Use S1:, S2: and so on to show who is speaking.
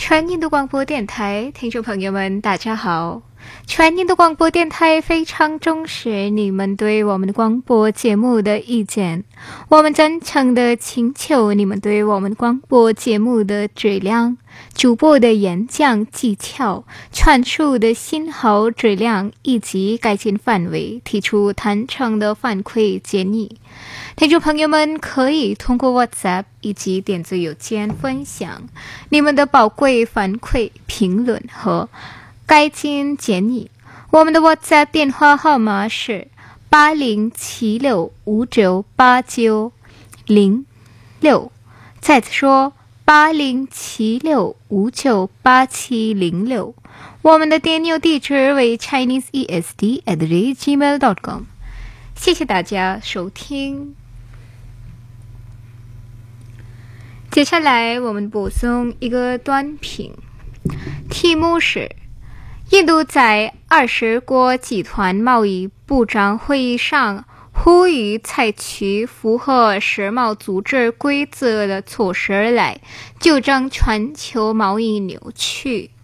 S1: 全印度广播电台听众朋友们大家好，全印度广播电台非常重视你们对我们的广播节目的意见，我们真诚地请求你们对我们广播节目的质量、主播的演讲技巧、传输的信号质量以及改进范围提出坦诚的反馈建议。听众朋友们可以通过 WhatsApp 以及电子邮件分享你们的宝贵反馈、评论和改进建议。我们的 WhatsApp 电话号码是8076598906，再次说8076598706。我们的电邮地址为 chineseest@gmail.com。谢谢大家收听。接下来我们播送一个短评，题目是印度在20国集团贸易部长会议上呼吁采取符合世贸组织规则的措施来纠正全球贸易扭曲。